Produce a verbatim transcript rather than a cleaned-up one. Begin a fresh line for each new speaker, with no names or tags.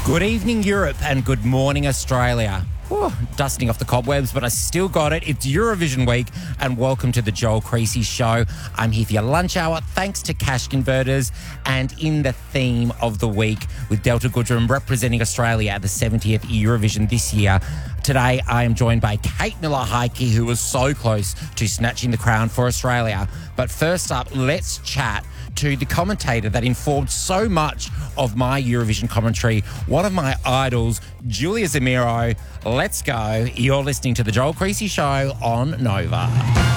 Good evening, Europe, and good morning, Australia. Whew, dusting off the cobwebs, but I still got it. It's Eurovision week, and welcome to the Joel Creasy Show. I'm here for your lunch hour, thanks to Cash Converters, and in the theme of the week with Delta Goodrem representing Australia at the seventieth Eurovision this year. Today, I am joined by Kate Miller-Heidke, who was so close to snatching the crown for Australia. But first up, let's chat to the commentator that informed so much of my Eurovision commentary, one of my idols, Giulia Zamiro. Let's go. You're listening to The Joel Creasy Show on Nova.